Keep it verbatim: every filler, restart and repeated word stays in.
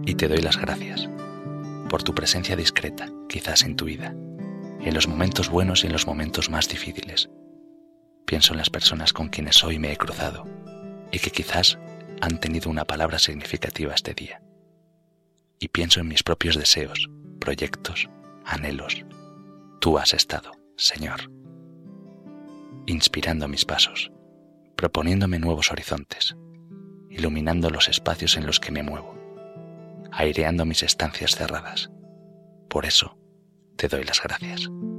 Y te doy las gracias por tu presencia discreta, quizás en tu vida, en los momentos buenos y en los momentos más difíciles. Pienso en las personas con quienes hoy me he cruzado y que quizás han tenido una palabra significativa este día. Y pienso en mis propios deseos, proyectos, anhelos. Tú has estado, Señor, inspirando mis pasos, proponiéndome nuevos horizontes, iluminando los espacios en los que me muevo, aireando mis estancias cerradas. Por eso te doy las gracias.